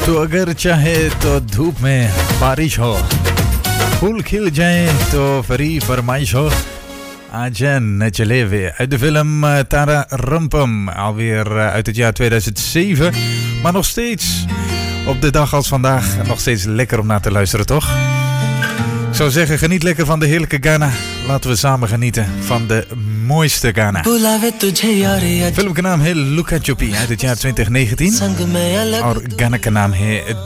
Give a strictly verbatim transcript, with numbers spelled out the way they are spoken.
तो अगर चाहे तो धूप में बारिश हो, फूल खिल जाए तो फ्री फरमाइश हो. Ajen Chelewe uit de film Tara Rampam, alweer uit het jaar tweeduizend zeven. Maar nog steeds op de dag als vandaag nog steeds lekker om naar te luisteren, toch? Ik zou zeggen, geniet lekker van de heerlijke Ghana. Laten we samen genieten van de mooiste Ghana. Film का नाम है लुका चुपी uit het jaar twintig negentien और गाना का नाम है